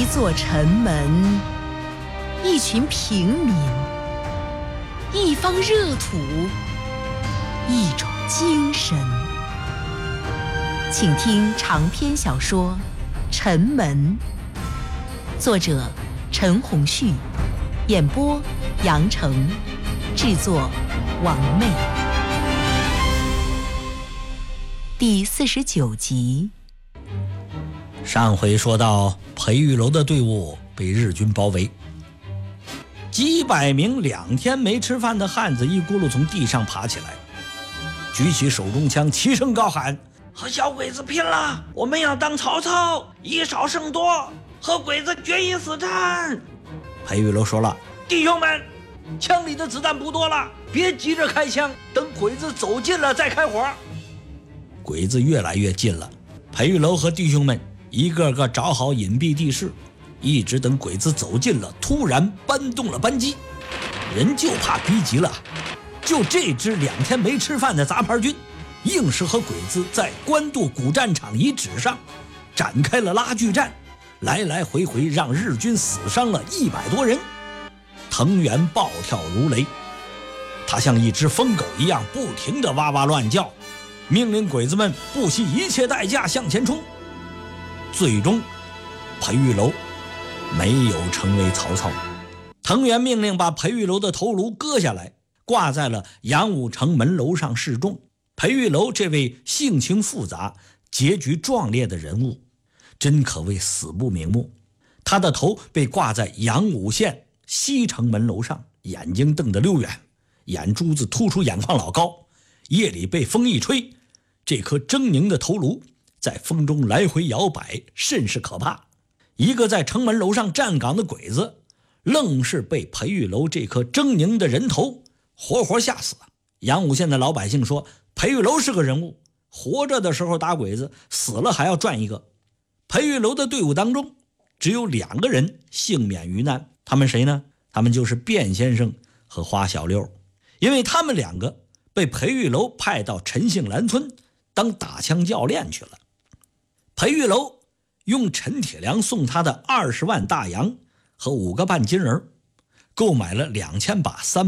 座城门，一群平民，一方热土，一种精神。请听长篇小说《城门》，作者陈鸿旭，演播杨成，制作王妹。第49集。 上回说到，裴玉楼的队伍被日军包围，几百名2天没吃饭的汉子一咕噜从地上爬起来，举起手中枪，齐声高喊：和小鬼子拼了！我们要当曹操，以少胜多，和鬼子决一死战！裴玉楼说了：弟兄们，枪里的子弹不多了，别急着开枪，等鬼子走近了再开火。鬼子越来越近了，裴玉楼和弟兄们一个个找好隐蔽地势，一直等鬼子走近了，突然搬动了扳机。人就怕逼急了，就这支2天没吃饭的杂牌军，硬是和鬼子在官渡古战场遗址上展开了拉锯战，来来回回让日军死伤了100多人。藤原暴跳如雷，他像一只疯狗一样不停地哇哇乱叫，命令鬼子们不惜一切代价向前冲。最终裴玉楼没有成为曹操。藤原命令把裴玉楼的头颅割下来，挂在了杨武城门楼上示众。裴玉楼这位性情复杂、结局壮烈的人物，真可谓死不瞑目。他的头被挂在杨武县西城门楼上，眼睛瞪得溜远，眼珠子突出眼眶老高，夜里被风一吹，这颗狰狞的头颅在风中来回摇摆，甚是可怕。一个在城门楼上站岗的鬼子，愣是被裴玉楼这颗狰狞的人头活活吓死了。杨武县的老百姓说，裴玉楼是个人物，活着的时候打鬼子，死了还要赚一个。裴玉楼的队伍当中只有2个人幸免于难，他们谁呢？他们就是卞先生和花小六，因为他们2个被裴玉楼派到陈姓兰村当打枪教练去了。裴玉楼用陈铁良送他的20万大洋和5个半金人，购买了2000把3